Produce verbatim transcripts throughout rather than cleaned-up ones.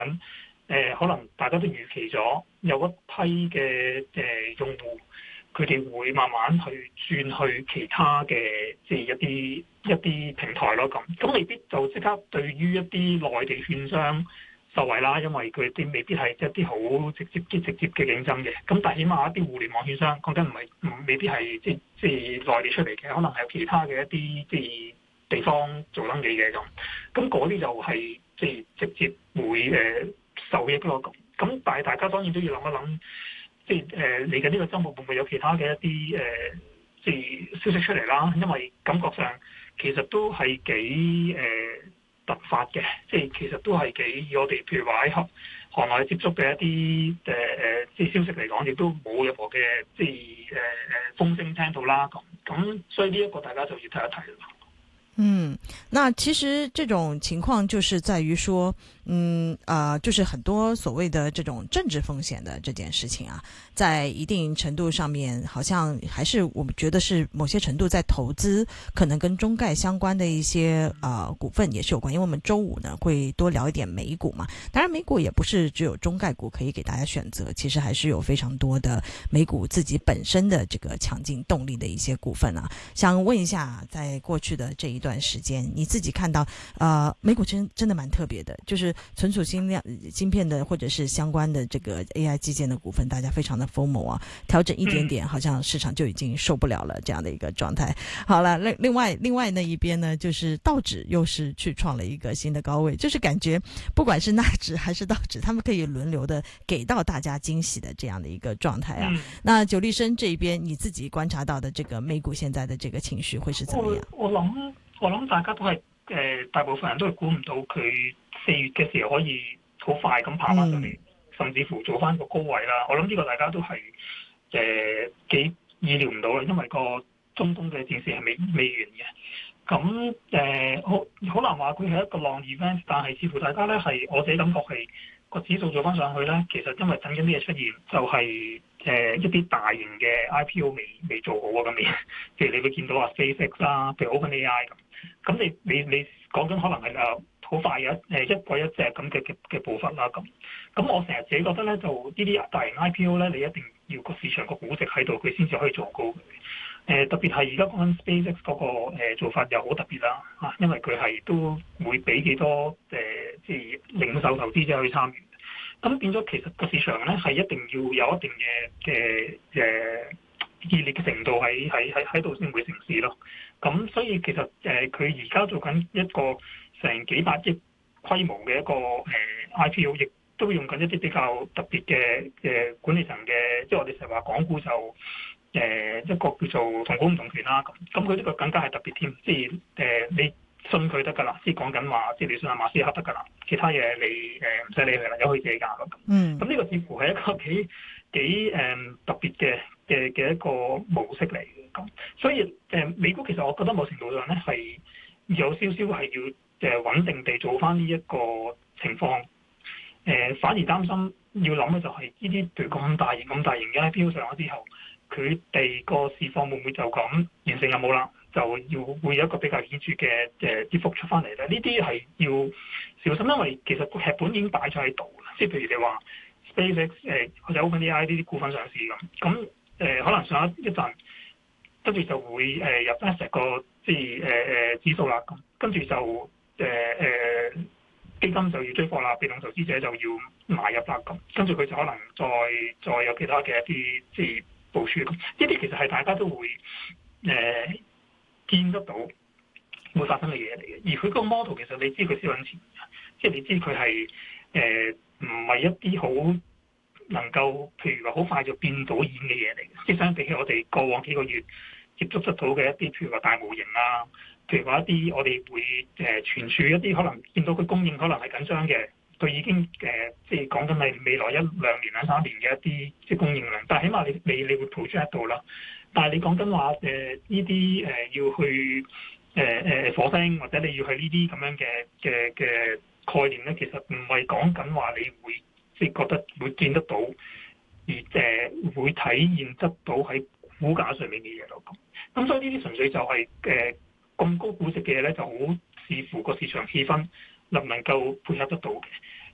誒、呃、可能大家都預期咗有一批嘅誒、呃、用戶，佢哋會慢慢去轉去其他嘅即係一啲一啲平台咯。咁咁未必就即刻對於一啲內地券商受惠啦，因為佢哋未必係一啲好直接嘅直接嘅競爭嘅。咁但係起碼一啲互聯網券商講緊唔係唔未必係即即係內地出嚟嘅，可能係有其他嘅一啲即係地方做登記嘅咁。咁嗰啲就係即係直接會誒、呃、受益咯。咁咁但係大家當然都要諗一諗，即係誒嚟緊呢個週末會唔會有其他嘅一啲誒、呃、即係消息出嚟啦？因為感覺上其實都係幾誒。呃突發嘅，即係其實都係幾以我哋譬如話喺行行內接觸嘅一啲誒誒即係消息嚟講，亦都冇任何嘅即係誒誒風聲聽到啦。咁咁，所以呢一個大家就要睇一睇啦。 嗯，那其實這種情況就是在於說，嗯啊、呃，就是很多所謂的這種政治風險的這件事情啊，在一定程度上面，好像還是我們覺得是某些程度在投資，可能跟中概相關的一些啊、呃、股份也是有關。因為我們周五呢會多聊一點美股嘛，當然美股也不是只有中概股可以給大家選擇，其實還是有非常多的美股自己本身的這個強勁動力的一些股份啊。想問一下，在過去的這一段時間，你自己看到，呃，美股真真的蠻特別的，就是存儲芯量芯片的或者是相關的這個 A I 基建的股份，大家非常的瘋魔啊，調整一點點，好像市場就已經受不了了這樣的一個狀態。好了，另另外另外那一邊呢，就是道指又是去創了一個新的高位，就是感覺不管是納指還是道指，他們可以輪流的給到大家驚喜的這樣的一個狀態啊。嗯、那久利生這一邊，你自己觀察到的這個美股現在的這個情緒會是怎麼樣？ 我我諗。我諗大家都係誒、呃，大部分人都係估唔到佢四月嘅時候可以好快咁爬翻上嚟，嗯、甚至乎做翻個高位啦。我諗呢個大家都係誒、呃、幾意料唔到啦，因為個中東嘅戰事係未未完嘅。咁誒好好難話佢係一個 long event，但係似乎大家咧係我自己感覺係個指數做翻上去咧，其實因為等緊啲嘢出現，就係、是、誒、呃、一啲大型嘅 I P O 未未做好啊咁嘅，譬如你會見到話 SpaceX 啦，譬如 OpenAI 咁。咁你你你講緊可能係誒好快有誒一個一隻咁嘅嘅嘅步伐啦咁，咁我成日自己覺得咧，就呢啲大型 I P O 咧，你一定要個市場個估值喺度，佢先至可以做高嘅。誒、呃、特別係而家講緊 SpaceX 嗰個、呃、做法又好特別啦嚇，因為佢係都會俾幾多誒即係領袖投資者去參與，咁變咗其實個市場咧係一定要有一定嘅嘅誒熱烈嘅程度喺喺喺喺度先會成事咯。咁所以其實誒佢而家做緊一個成幾百億規模嘅一個誒、呃、I P O，亦都用緊一啲比較特別嘅嘅管理層嘅，即係我哋成日話港股就誒、呃、一個叫做同股唔同權啦。咁咁佢呢個更加係特別添，即係誒、呃、你信佢得㗎啦，即係講緊話，即係你信阿馬斯克得㗎啦，其他嘢你誒唔使理佢啦，由佢自己搞咯。嗯，咁呢個似乎係一個幾幾誒、呃、特別嘅嘅嘅一個模式嚟嘅。咁所以誒、呃、美股其實我覺得某程度上咧係有少少係要誒穩定地做翻呢一個情況。誒、呃、反而擔心要諗嘅就係呢啲譬如咁大型咁大型嘅 I P O 上咗之後，佢哋個市況會唔會就咁完成任務啦？就要會有一個比較顯著嘅誒跌幅出翻嚟咧。呢啲係要小心，因為其實個劇本已經擺咗喺度啦。即係譬如你話 SpaceX 誒或者 OpenAI 呢啲股份上市咁，咁誒、呃、可能上一一陣。跟住就會誒、呃、入翻成個即係誒誒指數啦，咁跟住就誒誒、呃呃、基金就要追貨啦，被動投資者就要買入啦，咁跟住佢就可能再再有其他嘅一啲即係部署咁，呢啲其實係大家都會誒、呃、見得到會發生嘅嘢嚟嘅，而佢個 model 其實你知佢燒緊錢，即係你知佢係誒唔係一啲好能夠譬如話好快就變到演嘅嘢嚟嘅，即係相比起我哋過往幾個月接觸得到嘅一啲，譬如話大模型啊，譬如話一啲我哋會誒存儲一啲可能見到佢供應可能係緊張嘅，佢已經誒、呃、即係講緊係未來一兩年兩三年嘅一啲即係供應量，但係起碼你你你會捕捉得到啦。但係你講緊話誒呢啲誒要去誒誒、呃、火星或者你要去呢啲咁樣嘅嘅嘅概念咧，其實唔係講緊話你會。即係覺得會見得到，而誒、呃、會體現得到喺股價上面嘅嘢咯。咁咁所以呢啲純粹就係誒咁高估值嘅嘢咧，就好視乎個市場氣氛能唔能夠配合得到嘅。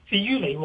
至於你話